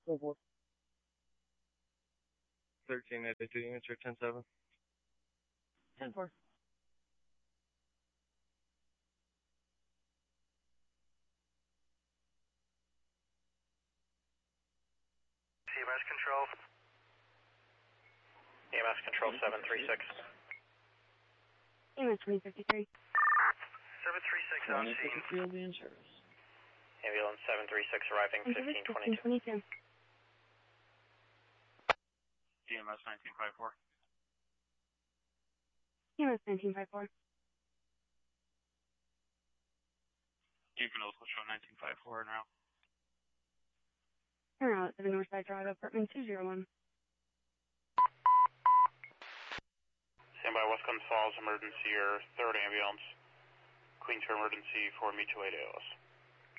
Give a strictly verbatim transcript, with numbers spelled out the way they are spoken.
thirteen eighty-two units or ten seven. ten four. E M S control. E M S control seven three six. E M S twenty fifty-three. seven three six on scene. Field be in service. Ambulance seven three six arriving fifteen twenty-two. E M S nineteen fifty-four. E M S nineteen fifty-four. Deacon Local Show nineteen fifty-four and route. Turn out seven Northside Drive, apartment two oh one. Stand by West Glens Falls, emergency or third ambulance. Queens for emergency for mutual aid A L S.